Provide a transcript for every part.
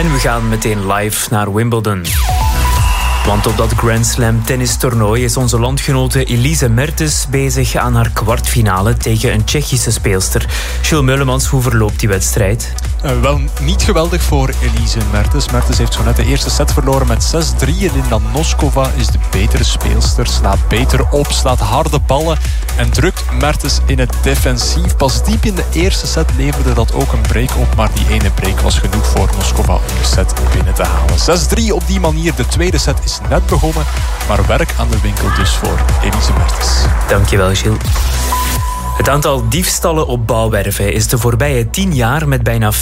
En we gaan meteen live naar Wimbledon. Want op dat Grand Slam tennistoernooi is onze landgenote Elise Mertens bezig aan haar kwartfinale tegen een Tsjechische speelster. Gilles Meulemans, hoe verloopt die wedstrijd? Wel niet geweldig voor Elise Mertens. Mertens heeft zo net de eerste set verloren met 6-3. Linda Noskova is de betere speelster. Slaat beter op, slaat harde ballen en drukt Mertens in het defensief. Pas diep in de eerste set leverde dat ook een break op. Maar die ene break was genoeg voor Noskova om de set binnen te halen. 6-3 op die manier. De tweede set is net begonnen. Maar werk aan de winkel dus voor Elise Mertens. Dankjewel, Gilles. Het aantal diefstallen op bouwwerven is de voorbije 10 jaar met bijna 40%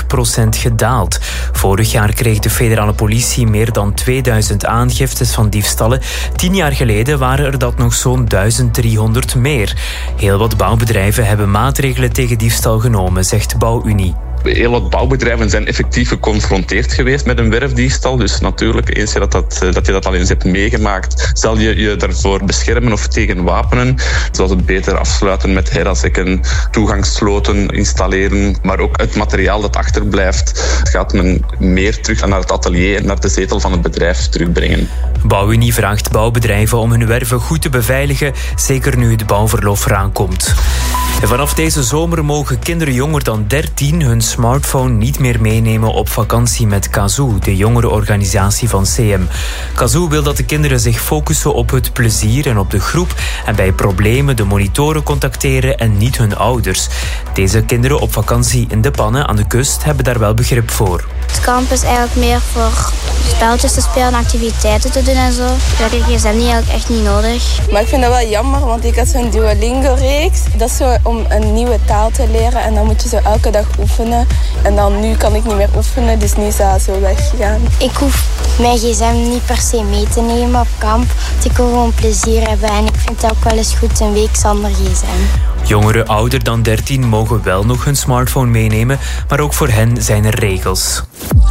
gedaald. Vorig jaar kreeg de federale politie meer dan 2000 aangiftes van diefstallen. 10 jaar geleden waren er dat nog zo'n 1300 meer. Heel wat bouwbedrijven hebben maatregelen tegen diefstal genomen, zegt Bouwunie. Heel wat bouwbedrijven zijn effectief geconfronteerd geweest met een werfdiefstal. Dus natuurlijk, eens dat je dat al eens hebt meegemaakt, zal je je daarvoor beschermen of tegen wapenen. Zoals het beter afsluiten met herassekken, toegangssloten installeren, maar ook het materiaal dat achterblijft gaat men meer terug naar het atelier en naar de zetel van het bedrijf terugbrengen. Bouwunie vraagt bouwbedrijven om hun werven goed te beveiligen, zeker nu het bouwverlof eraan komt. En vanaf deze zomer mogen kinderen jonger dan 13 hun smartphone niet meer meenemen op vakantie met Kazoo, de jongerenorganisatie van CM. Kazoo wil dat de kinderen zich focussen op het plezier en op de groep en bij problemen de monitoren contacteren en niet hun ouders. Deze kinderen op vakantie in de Pannen aan de kust hebben daar wel begrip voor. Het kamp is eigenlijk meer voor spelletjes te spelen, activiteiten te doen en zo. Dat is eigenlijk echt niet nodig. Maar ik vind dat wel jammer, want ik had zo'n Duolingo-reeks. Dat is zo om een nieuwe taal te leren en dan moet je zo elke dag oefenen. En dan nu kan ik niet meer oefenen, dus nu is dat zo weggegaan. Ik hoef mijn gsm niet per se mee te nemen op kamp. Want ik wil gewoon plezier hebben en ik vind het ook wel eens goed een week zonder gsm. Jongeren ouder dan 13 mogen wel nog hun smartphone meenemen, maar ook voor hen zijn er regels.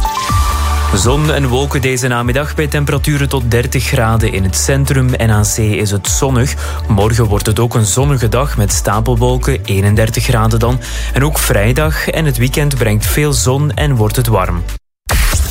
Zon en wolken deze namiddag bij temperaturen tot 30 graden in het centrum en aan zee is het zonnig. Morgen wordt het ook een zonnige dag met stapelwolken, 31 graden dan. En ook vrijdag en het weekend brengt veel zon en wordt het warm.